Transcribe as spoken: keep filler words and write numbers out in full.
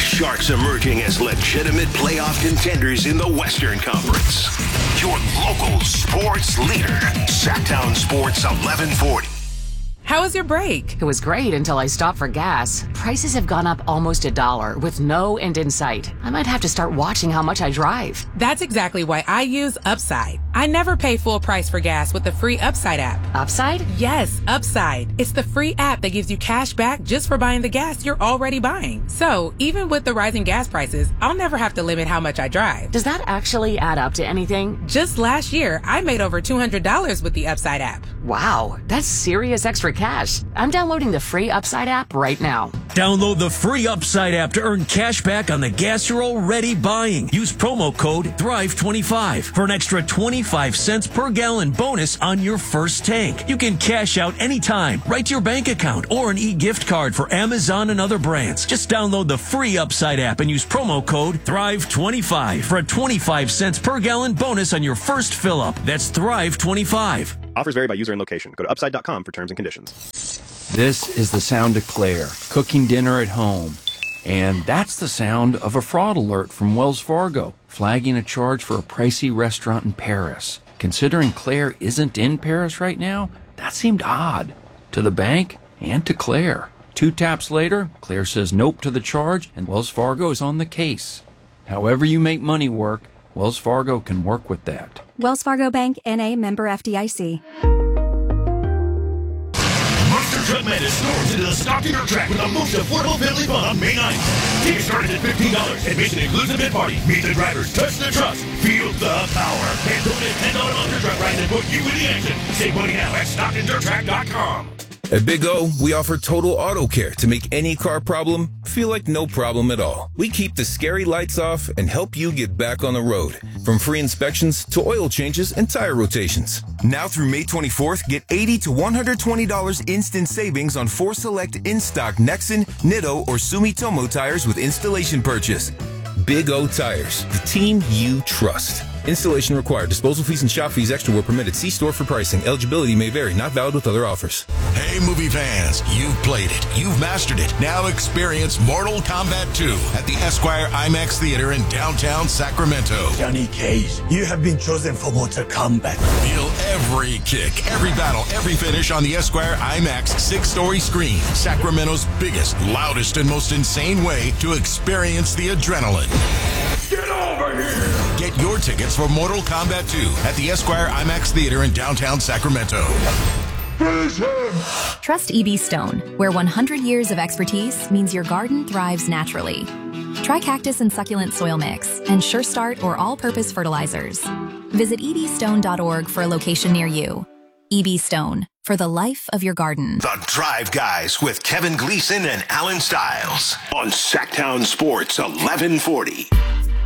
Sharks emerging as legitimate playoff contenders in the Western Conference. Your local sports leader, Sacktown Sports eleven forty. How was your break? It was great until I stopped for gas. Prices have gone up almost a dollar with no end in sight. I might have to start watching how much I drive. That's exactly why I use Upside. I never pay full price for gas with the free Upside app. Upside? Yes, Upside. It's the free app that gives you cash back just for buying the gas you're already buying. So even with the rising gas prices, I'll never have to limit how much I drive. Does that actually add up to anything? Just last year, I made over two hundred dollars with the Upside app. Wow, that's serious extra cash. I'm downloading the free Upside app right now. Download the free Upside app to earn cash back on the gas you're already buying. Use promo code thrive twenty-five for an extra twenty-five cents per gallon bonus on your first tank. You can cash out anytime, right to your bank account, or an e-gift card for Amazon and other brands. Just download the free Upside app and use promo code thrive twenty-five for a twenty-five cents per gallon bonus on your first fill-up. That's thrive twenty-five. Offers vary by user and location. Go to upside dot com for terms and conditions. This is the sound of Claire, cooking dinner at home. And that's the sound of a fraud alert from Wells Fargo, flagging a charge for a pricey restaurant in Paris. Considering Claire isn't in Paris right now, that seemed odd to the bank and to Claire. Two taps later, Claire says nope to the charge, and Wells Fargo is on the case. However you make money work, Wells Fargo can work with that. Wells Fargo Bank, N A, member F D I C. Monster Truck Madness storms into the Stockton Dirt Track with the most affordable family fun on May ninth. Tickets started at fifteen dollars. Admission includes a bid party. Meet the drivers, touch the trucks, feel the power. And donate ten dollars Monster Truck ride and put you in the action. Save money now at stockton dirt track dot com. At Big O, we offer total auto care to make any car problem feel like no problem at all. We keep the scary lights off and help you get back on the road. From free inspections to oil changes and tire rotations. Now through May twenty-fourth, get eighty to one hundred twenty dollars instant savings on four select in-stock Nexen, Nitto, or Sumitomo tires with installation purchase. Big O Tires, the team you trust. Installation required. Disposal fees and shop fees extra were permitted. See store for pricing. Eligibility may vary. Not valid with other offers. Hey, movie fans, you've played it. You've mastered it. Now experience Mortal Kombat two at the Esquire IMAX Theater in downtown Sacramento. Johnny Cage, you have been chosen for Mortal Kombat. Feel every kick, every battle, every finish on the Esquire IMAX six-story screen. Sacramento's biggest, loudest, and most insane way to experience the adrenaline. Get over here! Get your tickets for Mortal Kombat two at the Esquire IMAX Theater in downtown Sacramento. Trust E B Stone, where one hundred years of expertise means your garden thrives naturally. Try cactus and succulent soil mix and Sure Start or all-purpose fertilizers. Visit e b stone dot org for a location near you. E B Stone, for the life of your garden. The Drive Guys with Kevin Gleason and Alan Stiles on Sacktown Sports eleven forty.